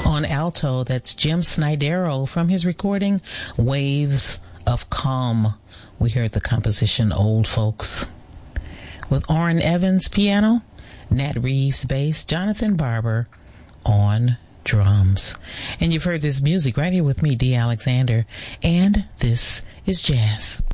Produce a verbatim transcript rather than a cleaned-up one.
On alto, that's Jim Snydero from his recording Waves of Calm. We heard the composition Old Folks. With Orrin Evans piano, Nat Reeves bass, Jonathan Barber on drums. And you've heard this music right here with me, Dee Alexander, and this is jazz.